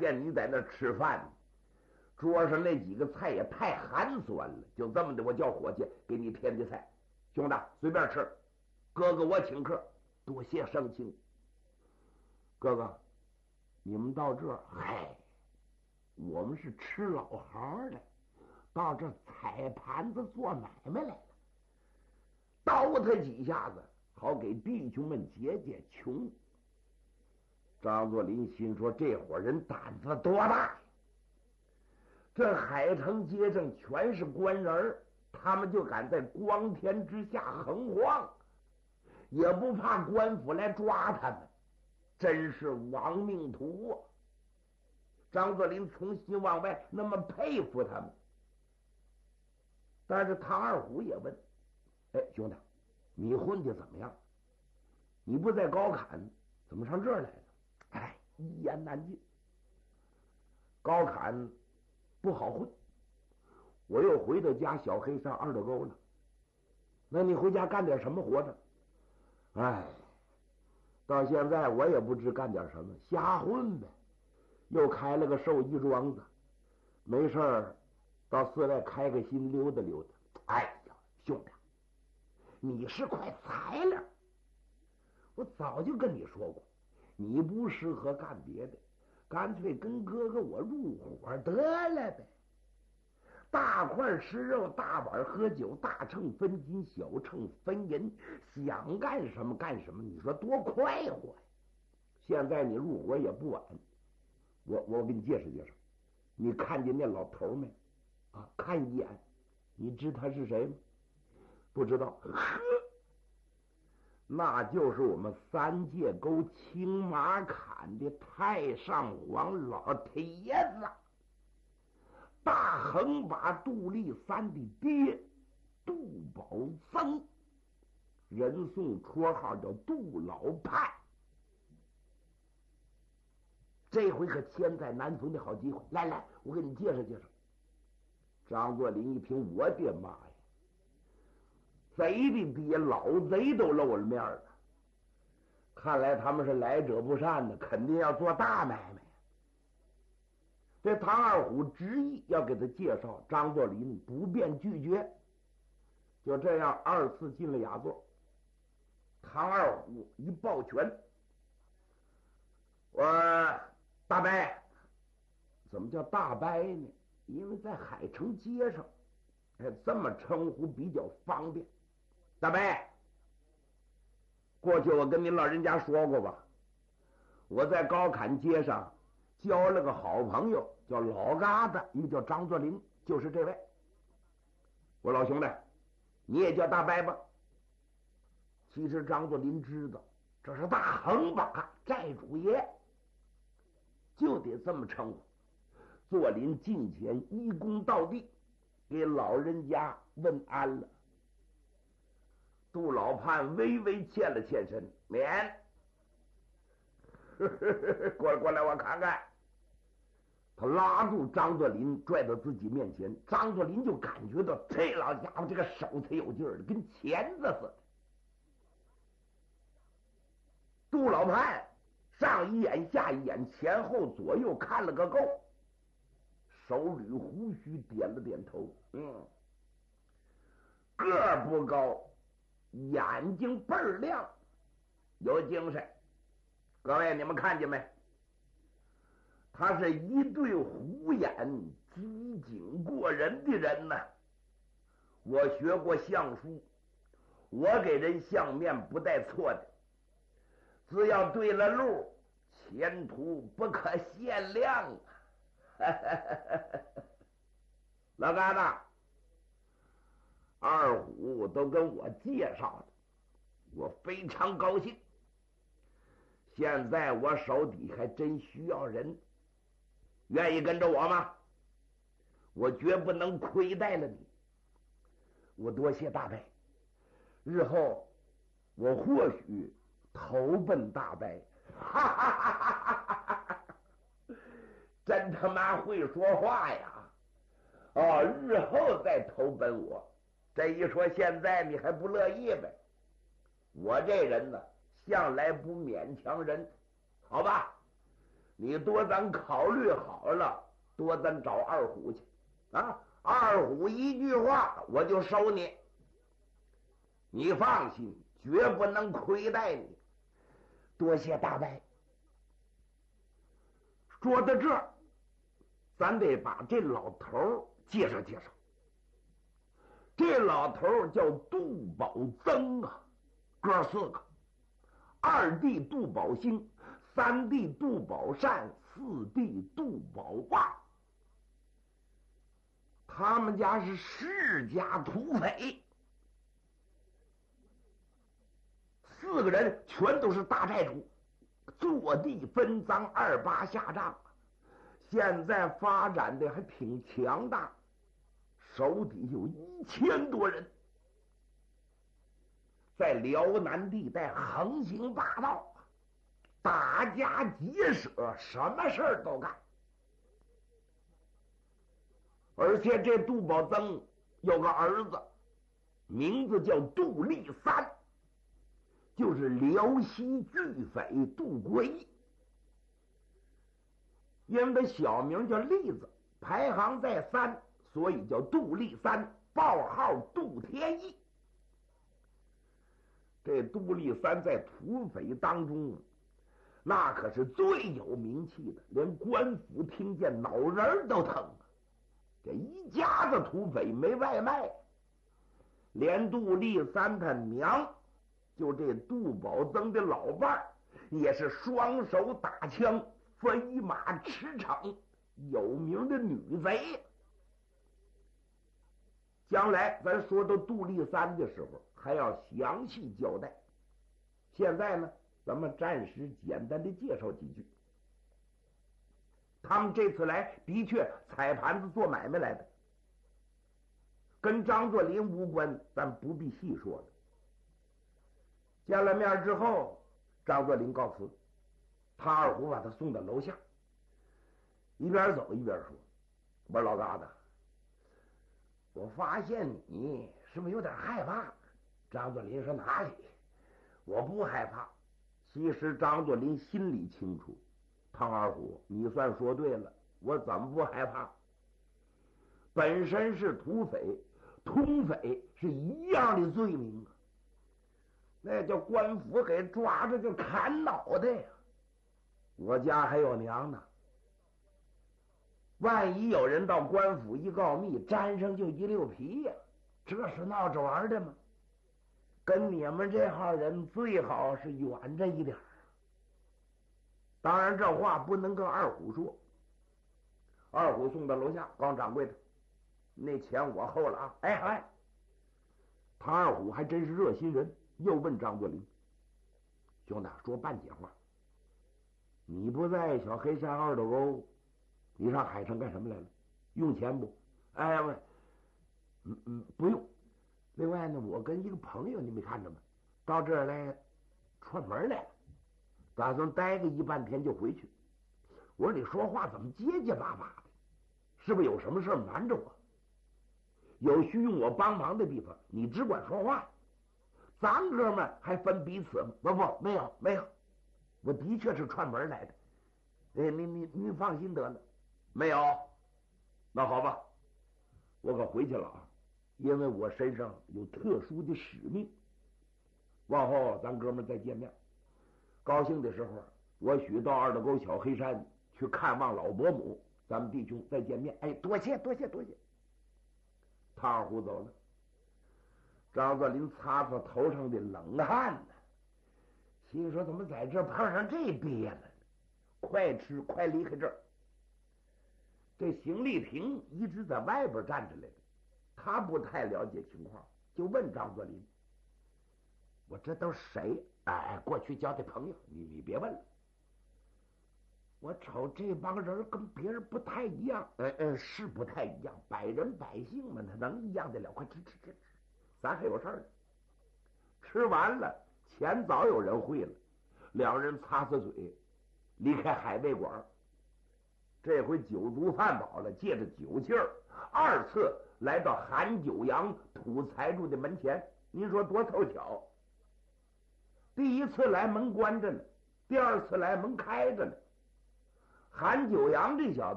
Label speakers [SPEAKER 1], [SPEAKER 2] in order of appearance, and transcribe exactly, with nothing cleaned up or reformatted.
[SPEAKER 1] 见你在那吃饭，桌上那几个菜也太寒酸了，就这么的，我叫伙计给你添的菜，兄弟随便吃，哥哥我请客，多谢盛情。哥哥，你们到这儿，嗨，我们是吃老行的，到这踩盘子做买卖来了，叨他几下子，好给弟兄们解解穷。张作霖心说：这伙人胆子多大呀！这海城街上全是官人，他们就敢在光天之下横晃，也不怕官府来抓他们，真是亡命徒啊！张作霖从心往外那么佩服他们。但是唐二虎也问：哎，兄弟，你混的怎么样？你不在高坎，怎么上这儿来了？哎，一言难尽。高坎不好混，我又回到家小黑上二道沟了。那你回家干点什么活着？哎，到现在我也不知干点什么，瞎混呗。又开了个寿衣庄子，没事儿到寺外开个心溜达溜达。哎呀，兄弟，你是块材料，我早就跟你说过，你不适合干别的，干脆跟哥哥我入伙得了呗。大块吃肉，大碗喝酒，大秤分金，小秤分银，想干什么干什么，你说多快活呀！现在你入伙也不晚，我我给你介绍介绍。你看见那老头没？啊，看一眼，你知他是谁吗？不知道？呵，那就是我们三界沟青马坎的太上皇老太爷子，大横把杜立三的爹杜宝僧，人送绰号叫杜老派。这回可千载难逢的好机会，来来，我给你介绍介绍。张作霖一听，我的妈呀，贼的爹老贼都露了面了，看来他们是来者不善的，肯定要做大买卖。这唐二虎执意要给他介绍，张作霖不便拒绝，就这样二次进了雅座。唐二虎一抱拳：我大伯。怎么叫大伯呢？因为在海城街上，哎，这么称呼比较方便。大伯，过去我跟您老人家说过吧，我在高坎街上交了个好朋友，叫老疙瘩，一个叫张作霖，就是这位。我老兄弟，你也叫大伯吧？其实张作霖知道这是大横把寨主爷，就得这么称呼。作霖近前一躬到地，给老人家问安了。杜老判微微欠了欠身，免。过来过来，我看看。他拉住张作霖，拽到自己面前。张作霖就感觉到这老家伙这个手才有劲儿，跟钳子似的。杜老判上一眼下一眼，前后左右看了个够，手捋胡须，点了点头。嗯，个儿不高，眼睛倍儿亮，有精神。各位，你们看见没？他是一对虎眼，机警过人的人呢。我学过相书，我给人相面不带错的，只要对了路，前途不可限量啊！老疙瘩，二虎都跟我介绍了，我非常高兴。现在我手底还真需要人，愿意跟着我吗？我绝不能亏待了你。我多谢大伯，日后我或许投奔大伯。哈哈哈哈哈！真他妈会说话呀！哦，日后再投奔我。这一说现在你还不乐意呗？我这人呢，向来不勉强人，好吧？ 你多咱考虑好了，多咱找二虎去啊！二虎一句话，我就收你。你放心，绝不能亏待你。多谢大伯。说到这儿，咱得把这老头介绍介绍。这老头叫杜宝增啊，哥四个：二弟杜宝兴，三弟杜宝善，四弟杜宝旺。他们家是世家土匪，四个人全都是大寨主，坐地分赃，二八下账，现在发展的还挺强大，手底有一千多人，在辽南地带横行霸道，打家劫舍，什么事儿都干。而且这杜宝增有个儿子，名字叫杜立三，就是辽西巨匪杜国义。因为他小名叫栗子，排行在三，所以叫杜立三，报号杜天义。这杜立三在土匪当中，那可是最有名气的，连官府听见脑仁都疼啊！这一家子土匪没外卖，连杜立三他娘，就这杜宝增的老伴儿，也是双手打枪，飞马驰骋，有名的女贼。将来咱说到杜立三的时候，还要详细交代。现在呢，咱们暂时简单的介绍几句。他们这次来的确踩盘子做买卖来的，跟张作霖无关，咱不必细说了。见了面之后，张作霖告辞，他二虎把他送到楼下，一边走一边说：“我说老疙瘩，我发现你是不是有点害怕？”张作霖说：“哪里，我不害怕。”其实张作霖心里清楚，唐二虎，你算说对了，我怎么不害怕？本身是土匪，通匪是一样的罪名啊，那叫官府给抓着就砍脑袋呀！我家还有娘呢，万一有人到官府一告密，沾上就一溜皮呀，这是闹着玩的吗？跟你们这号人最好是远着一点。当然这话不能跟二虎说。二虎送到楼下，告掌柜的，那钱我厚了啊！哎哎，他二虎还真是热心人，又问张作霖：“兄弟，说半截话，你不在小黑山二斗沟，你上海城干什么来了？用钱不？”“哎喂，嗯嗯，不用。另外呢，我跟一个朋友，你没看着吗？到这儿来串门来了，打算待个一半天就回去。”我说：“你说话怎么结结巴巴的？是不是有什么事瞒着我？有需用我帮忙的地方，你只管说话。咱哥们还分彼此吗？不不，没有没有，我的确是串门来的。哎，你你你放心得了，没有。那好吧，我可回去了啊，因为我身上有特殊的使命。往后咱哥们再见面，高兴的时候，我许到二斗沟小黑山去看望老伯母，咱们弟兄再见面。哎，多谢多谢多谢。”他二虎走了，张作霖擦擦头上的冷汗呢，心说怎么在这碰上这憋了呢？快吃快离开这儿。这邢丽萍一直在外边站着来的，他不太了解情况，就问张作霖：“我这都谁？哎，过去交的朋友，你你别问了。我瞅这帮人跟别人不太一样。”“呃呃，是不太一样，百人百姓们他能一样的了？快吃吃吃吃，咱还有事儿呢。”吃完了，钱早有人汇了，两人擦擦嘴，离开海味馆。这回酒足饭饱了，借着酒劲儿，二次来到韩九阳土财主的门前。您说多凑巧！第一次来门关着呢，第二次来门开着呢。 韩九阳这小